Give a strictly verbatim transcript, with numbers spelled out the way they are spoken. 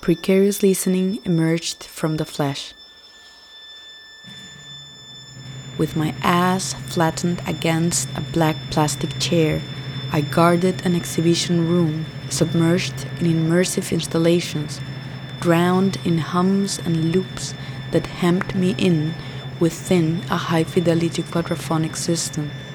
precarious listening emerged from the flesh. With my ass flattened against a black plastic chair, I guarded an exhibition room submerged in immersive installations, drowned in hums and loops that hemmed me in within a high-fidelity quadraphonic system.